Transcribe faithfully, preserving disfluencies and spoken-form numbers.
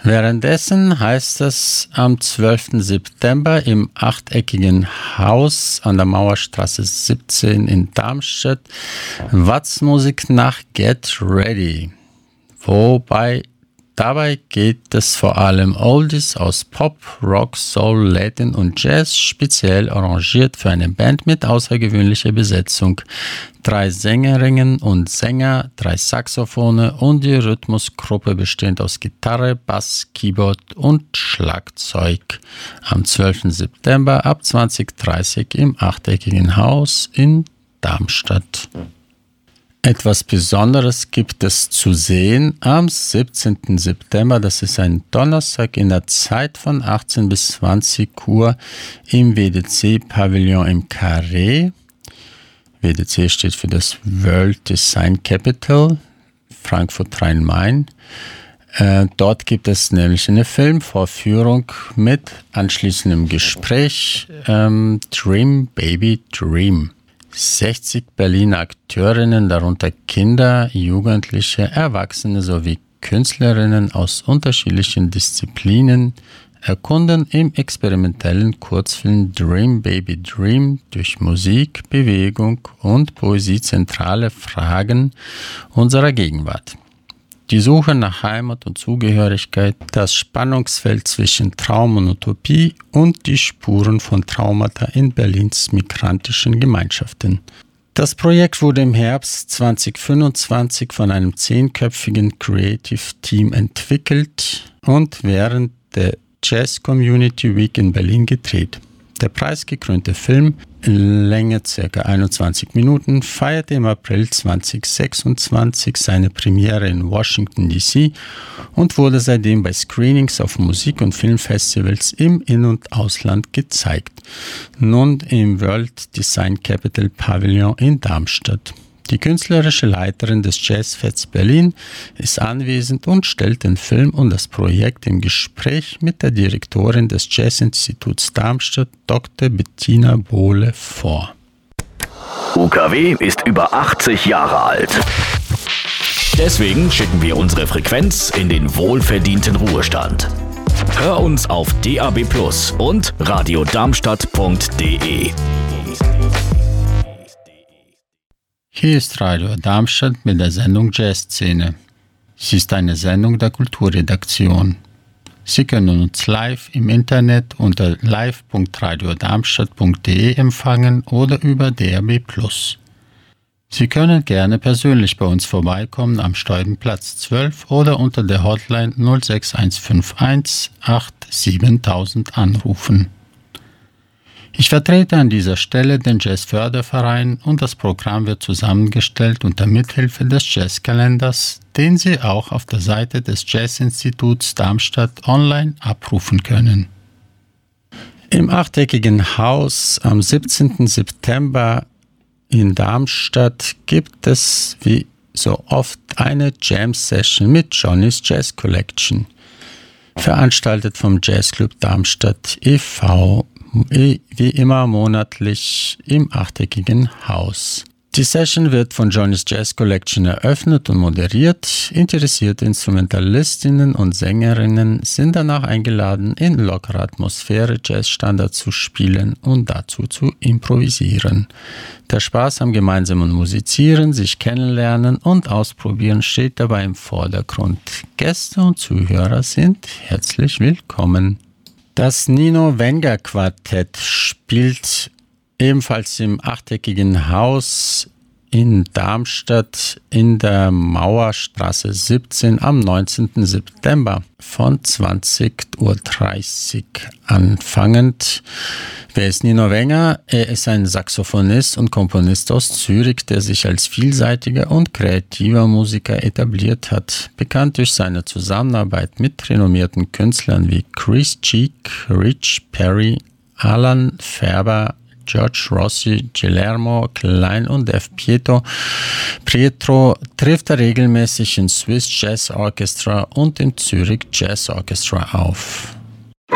Währenddessen heißt es am zwölften September im achteckigen Haus an der Mauerstraße siebzehn in Darmstadt Watz-Musik nach Get Ready. Wobei dabei geht es vor allem Oldies aus Pop, Rock, Soul, Latin und Jazz, speziell arrangiert für eine Band mit außergewöhnlicher Besetzung. Drei Sängerinnen und Sänger, drei Saxophone und die Rhythmusgruppe bestehend aus Gitarre, Bass, Keyboard und Schlagzeug. Am zwölften September ab zwanzig Uhr dreißig im achteckigen Haus in Darmstadt. Etwas Besonderes gibt es zu sehen am siebzehnten September, das ist ein Donnerstag, in der Zeit von achtzehn bis zwanzig Uhr im W D C-Pavillon im Carré. W D C steht für das World Design Capital, Frankfurt Rhein-Main. Äh, dort gibt es nämlich eine Filmvorführung mit anschließendem Gespräch, ähm, Dream Baby Dream. sechzig Berliner Akteurinnen, darunter Kinder, Jugendliche, Erwachsene sowie Künstlerinnen aus unterschiedlichen Disziplinen, erkunden im experimentellen Kurzfilm Dream Baby Dream durch Musik, Bewegung und Poesie zentrale Fragen unserer Gegenwart. Die Suche nach Heimat und Zugehörigkeit, das Spannungsfeld zwischen Traum und Utopie und die Spuren von Traumata in Berlins migrantischen Gemeinschaften. Das Projekt wurde im Herbst zweitausendfünfundzwanzig von einem zehnköpfigen Creative Team entwickelt und während der Jazz Community Week in Berlin gedreht. Der preisgekrönte Film, Länge ca. einundzwanzig Minuten, feierte im April zweitausendsechsundzwanzig seine Premiere in Washington D C und wurde seitdem bei Screenings auf Musik- und Filmfestivals im In- und Ausland gezeigt. Nun im World Design Capital Pavillon in Darmstadt. Die künstlerische Leiterin des Jazzfests Berlin ist anwesend und stellt den Film und das Projekt im Gespräch mit der Direktorin des Jazzinstituts Darmstadt, Doktor Bettina Bohle, vor. U K W ist über achtzig Jahre alt. Deswegen schicken wir unsere Frequenz in den wohlverdienten Ruhestand. Hör uns auf D A B Plus und radiodarmstadt punkt de. Hier ist Radio Darmstadt mit der Sendung Jazzszene. Sie ist eine Sendung der Kulturredaktion. Sie können uns live im Internet unter live punkt radiodarmstadt punkt de empfangen oder über D A B plus. Sie können gerne persönlich bei uns vorbeikommen am Steudenplatz zwölf oder unter der Hotline null sechs eins fünf eins acht siebentausend anrufen. Ich vertrete an dieser Stelle den Jazzförderverein und das Programm wird zusammengestellt unter Mithilfe des Jazzkalenders, den Sie auch auf der Seite des Jazzinstituts Darmstadt online abrufen können. Im achteckigen Haus am siebzehnten September in Darmstadt gibt es wie so oft eine Jam-Session mit Johnny's Jazz Collection, veranstaltet vom Jazzclub Darmstadt e V, wie immer monatlich im achteckigen Haus. Die Session wird von Johnny's Jazz Collection eröffnet und moderiert. Interessierte Instrumentalistinnen und Sängerinnen sind danach eingeladen, in lockerer Atmosphäre Jazzstandards zu spielen und dazu zu improvisieren. Der Spaß am gemeinsamen Musizieren, sich kennenlernen und ausprobieren steht dabei im Vordergrund. Gäste und Zuhörer sind herzlich willkommen. Das Nino Wenger Quartett spielt ebenfalls im achteckigen Haus in Darmstadt in der Mauerstraße siebzehn am neunzehnten September von zwanzig Uhr dreißig anfangend. Wer ist Nino Wenger? Er ist ein Saxophonist und Komponist aus Zürich, der sich als vielseitiger und kreativer Musiker etabliert hat. Bekannt durch seine Zusammenarbeit mit renommierten Künstlern wie Chris Cheek, Rich Perry, Alan Ferber, George Rossi, Guillermo Klein und F. Pietro. Pietro trifft er regelmäßig im Swiss Jazz Orchestra und im Zurich Jazz Orchestra auf.